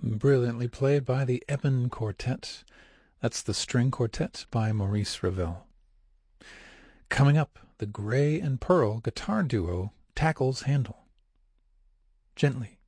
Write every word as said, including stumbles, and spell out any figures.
Brilliantly played by the Eben Quartet. That's the String Quartet by Maurice Ravel. Coming up, the Gray and Pearl guitar duo tackles Handel. Gently.